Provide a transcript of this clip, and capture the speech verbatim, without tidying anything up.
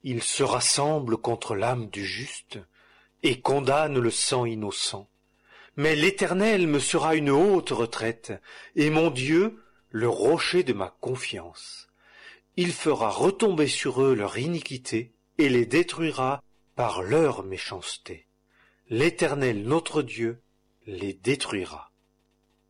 Ils se rassemblent contre l'âme du juste et condamnent le sang innocent. Mais l'Éternel me sera une haute retraite, et mon Dieu, le rocher de ma confiance. Il fera retomber sur eux leur iniquité, et les détruira par leur méchanceté. L'Éternel notre Dieu les détruira.